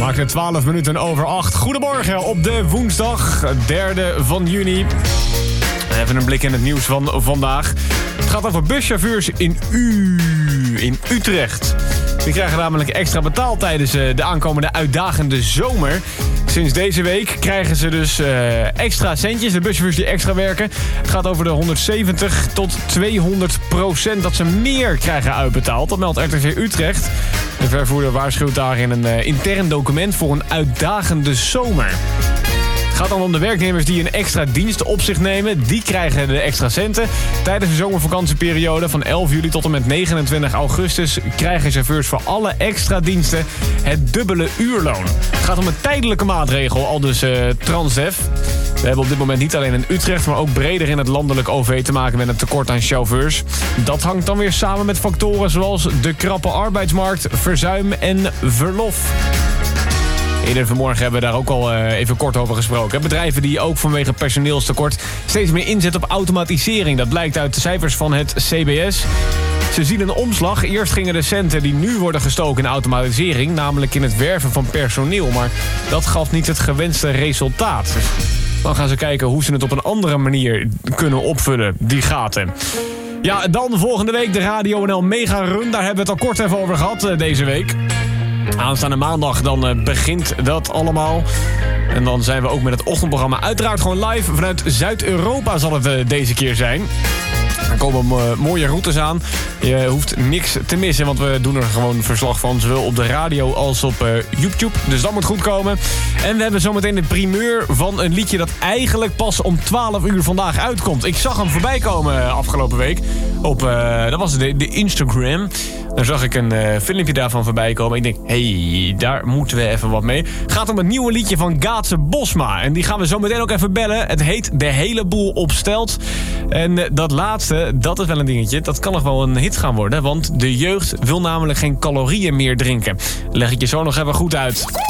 Maakt het 12 minuten over 8. Goedemorgen op de woensdag, 3 van juni. Even een blik in het nieuws van vandaag. Het gaat over buschauffeurs in Utrecht. Die krijgen namelijk extra betaald tijdens de aankomende uitdagende zomer. Sinds deze week krijgen ze dus extra centjes, de buschauffeurs die extra werken. Het gaat over de 170 tot 200% dat ze meer krijgen uitbetaald. Dat meldt RTV Utrecht. De vervoerder waarschuwt daar in een intern document voor een uitdagende zomer. Het gaat dan om de werknemers die een extra dienst op zich nemen. Die krijgen de extra centen. Tijdens de zomervakantieperiode van 11 juli tot en met 29 augustus... krijgen chauffeurs voor alle extra diensten het dubbele uurloon. Het gaat om een tijdelijke maatregel, aldus Transdev. We hebben op dit moment niet alleen in Utrecht, maar ook breder in het landelijk OV te maken met een tekort aan chauffeurs. Dat hangt dan weer samen met factoren zoals de krappe arbeidsmarkt, verzuim en verlof. Eerder vanmorgen hebben we daar ook al even kort over gesproken. Bedrijven die ook vanwege personeelstekort steeds meer inzetten op automatisering. Dat blijkt uit de cijfers van het CBS. Ze zien een omslag. Eerst gingen de centen die nu worden gestoken in automatisering, namelijk in het werven van personeel. Maar dat gaf niet het gewenste resultaat. Dan gaan ze kijken hoe ze het op een andere manier kunnen opvullen, die gaten. Ja, dan volgende week de Radio NL Mega Run. Daar hebben we het al kort even over gehad deze week. Aanstaande maandag dan begint dat allemaal. En dan zijn we ook met het ochtendprogramma uiteraard gewoon live. Vanuit Zuid-Europa zal het deze keer zijn. Er komen mooie routes aan. Je hoeft niks te missen, want we doen er gewoon verslag van. Zowel op de radio als op YouTube. Dus dat moet goed komen. En we hebben zometeen de primeur van een liedje dat eigenlijk pas om 12 uur vandaag uitkomt. Ik zag hem voorbij komen afgelopen week. Dat was de Instagram. Daar zag ik een filmpje daarvan voorbij komen. Ik denk, hey, daar moeten we even wat mee. Het gaat om het nieuwe liedje van Gaatse Bosma. En die gaan we zo meteen ook even bellen. Het heet De Hele Boel Opstelt. En dat laatste, dat is wel een dingetje. Dat kan nog wel een hit gaan worden. Want de jeugd wil namelijk geen calorieën meer drinken. Leg ik je zo nog even goed uit.